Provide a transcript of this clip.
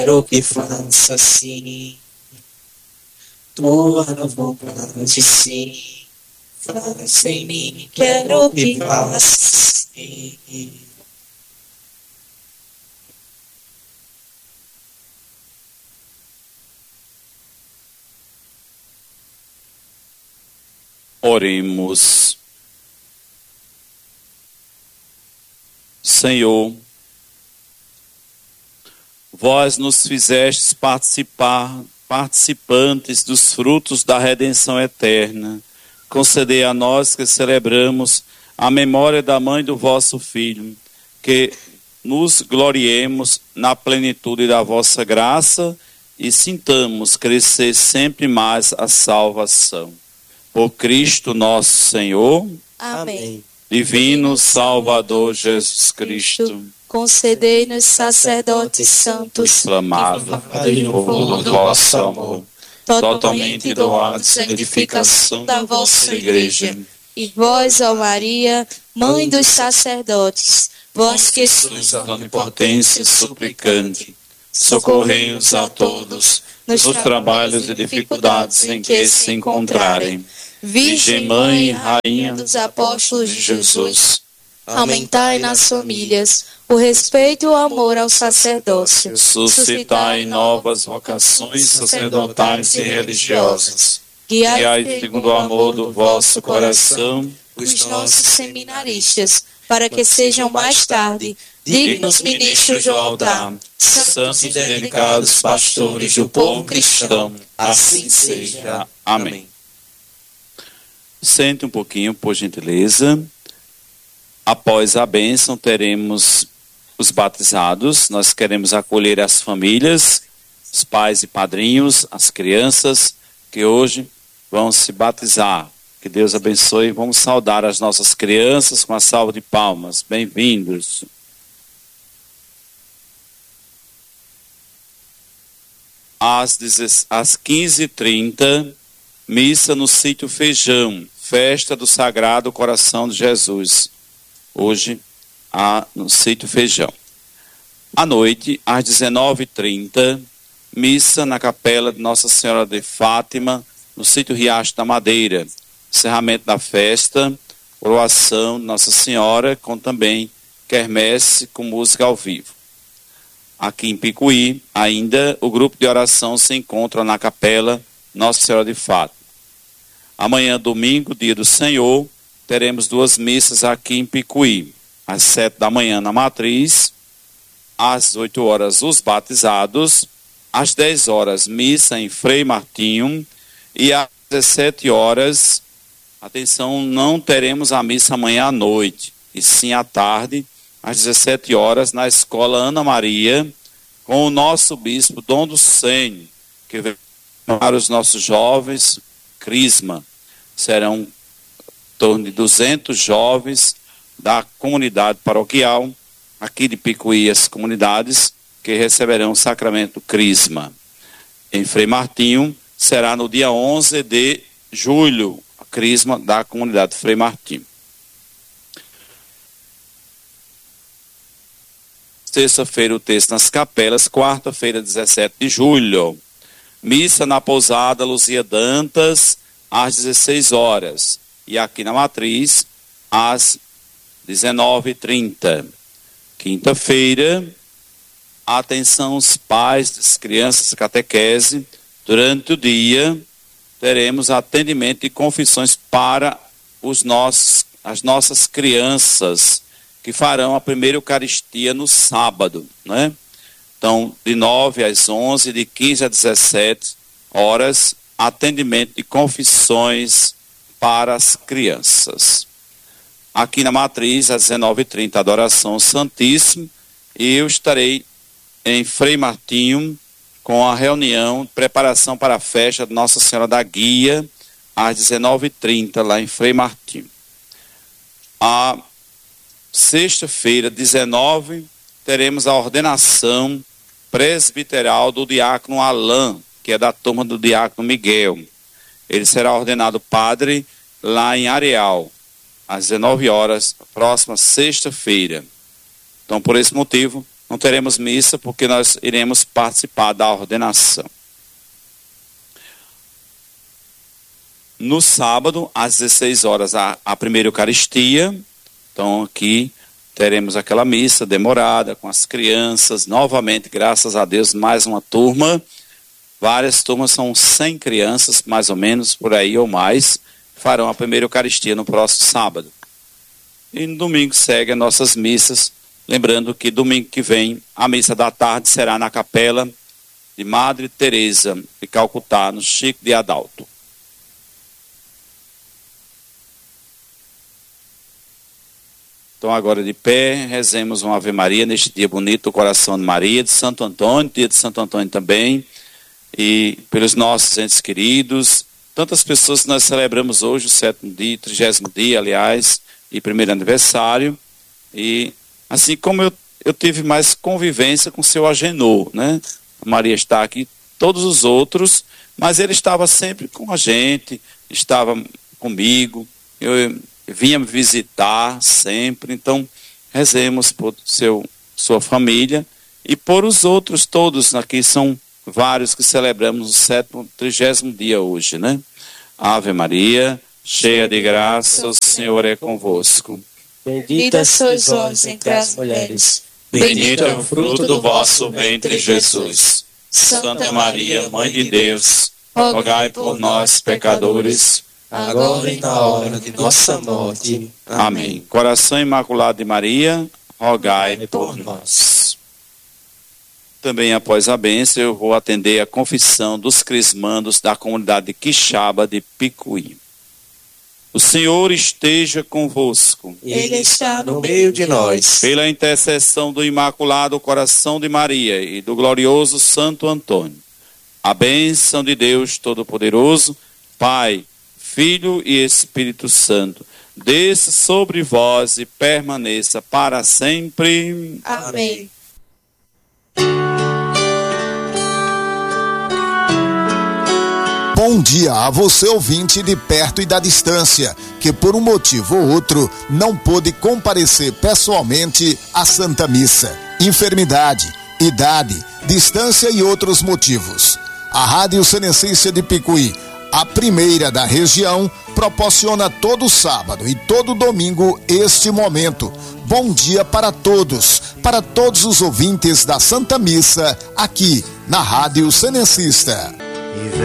quero que faça assim. Tua vontade, sim, faz em mim. Quero que faça assim. Oremos. Senhor, vós nos fizestes participantes dos frutos da redenção eterna. Concedei a nós que celebramos a memória da mãe do vosso Filho, que nos gloriemos na plenitude da vossa graça e sintamos crescer sempre mais a salvação. Por Cristo nosso Senhor. Amém. Divino Salvador Jesus Cristo, concedei-nos, sacerdotes santos, inflamado no fogo do vosso amor, totalmente doados à edificação da vossa Igreja. E vós, ó Maria, Mãe dos sacerdotes, vós que sois a onipotência suplicante, socorrei-os a todos nos trabalhos e dificuldades em que se encontrarem. Virgem Mãe e Rainha dos Apóstolos de Jesus, aumentai nas famílias o respeito e o amor ao sacerdócio. Suscitai novas vocações sacerdotais e religiosas. Guiai segundo o amor do vosso coração os nossos seminaristas, para que sejam mais tarde dignos ministros do altar, santos e dedicados pastores do povo cristão. Assim seja. Amém. Sente um pouquinho, por gentileza. Após a bênção, teremos os batizados. Nós queremos acolher as famílias, os pais e padrinhos, as crianças que hoje vão se batizar. Que Deus abençoe. Vamos saudar as nossas crianças com uma salva de palmas. Bem-vindos. Às 15h30, missa no Sítio Feijão, festa do Sagrado Coração de Jesus. Hoje, no Sítio Feijão. À noite, às 19h30, missa na capela de Nossa Senhora de Fátima, no Sítio Riacho da Madeira. Encerramento da festa, coroação de Nossa Senhora, com também quermesse com música ao vivo. Aqui em Picuí, ainda, o grupo de oração se encontra na capela Nossa Senhora de Fátima. Amanhã, domingo, dia do Senhor, teremos 2 missas aqui em Picuí. Às 7 da manhã na Matriz, às 8 horas os batizados, às 10 horas missa em Frei Martinho e às 17 horas, atenção, não teremos a missa amanhã à noite, e sim à tarde, às 17 horas, na Escola Ana Maria, com o nosso bispo Dom do Sênio, que vai para os nossos jovens, Crisma. Serão em torno de 200 jovens da comunidade paroquial, aqui de Picuí, as comunidades, que receberão o sacramento Crisma. Em Frei Martinho, será no dia 11 de julho, a Crisma da comunidade Frei Martinho. Terça-feira, o texto nas capelas. Quarta-feira, 17 de julho. Missa na pousada Luzia Dantas, às 16 horas. E aqui na Matriz, às 19h30. Quinta-feira, atenção os pais das crianças catequese. Durante o dia, teremos atendimento e confissões para as nossas crianças, que farão a primeira Eucaristia no sábado, né? Então, de 9 às 11, de 15 às 17 horas, atendimento de confissões para as crianças. Aqui na Matriz, às 19h30, adoração Santíssimo, e eu estarei em Frei Martinho com a reunião, preparação para a festa de Nossa Senhora da Guia, às 19h30, lá em Frei Martinho. A sexta-feira, 19, teremos a ordenação presbiteral do diácono Alain, que é da turma do diácono Miguel. Ele será ordenado padre lá em Areal, às 19 horas, próxima sexta-feira. Então, por esse motivo, não teremos missa porque nós iremos participar da ordenação. No sábado, às 16 horas, a primeira Eucaristia. Então aqui teremos aquela missa demorada com as crianças. Novamente, graças a Deus, mais uma turma. Várias turmas, são 100 crianças, mais ou menos, por aí ou mais, farão a primeira Eucaristia no próximo sábado. E no domingo segue as nossas missas. Lembrando que domingo que vem, a missa da tarde será na capela de Madre Teresa de Calcutá, no Chico de Adalto. Então agora de pé, rezemos uma Ave Maria neste dia bonito do coração de Maria, de Santo Antônio, dia de Santo Antônio também, e pelos nossos entes queridos, tantas pessoas que nós celebramos hoje, o 7º dia, 30º dia, aliás, e primeiro aniversário, e assim como eu tive mais convivência com o seu Agenor, né? A Maria está aqui, todos os outros, mas ele estava sempre com a gente, estava comigo, eu vinha me visitar sempre. Então rezemos por sua família e por os outros todos. Aqui são vários que celebramos o 7º, 30º dia hoje, né? Ave Maria, cheia de graça, o Senhor é convosco. Bendita sois vós entre as mulheres, Bendito é o fruto do vosso ventre, Jesus. Santa Maria, Mãe de Deus, rogai por nós, pecadores, agora e na hora de nossa morte. Amém. Coração Imaculado de Maria, rogai por nós. Também após a bênção, eu vou atender a confissão dos crismandos da comunidade de Quixaba de Picuí. O Senhor esteja convosco. Ele está no meio de nós. Pela intercessão do Imaculado Coração de Maria e do glorioso Santo Antônio, a bênção de Deus Todo-Poderoso, Pai, Filho e Espírito Santo, desça sobre vós e permaneça para sempre. Amém. Bom dia a você, ouvinte de perto e da distância, que por um motivo ou outro não pôde comparecer pessoalmente à Santa Missa. Enfermidade, idade, distância e outros motivos. A Rádio Senecência de Picuí, a primeira da região, proporciona todo sábado e todo domingo este momento. Bom dia para todos os ouvintes da Santa Missa, aqui na Rádio Senecista.